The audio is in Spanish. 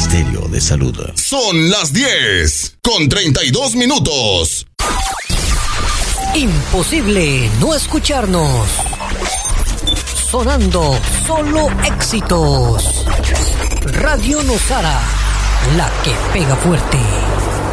Ministerio de Salud. Son las 10:32. Imposible no escucharnos. Sonando solo éxitos. Radio Nosara, la que pega fuerte.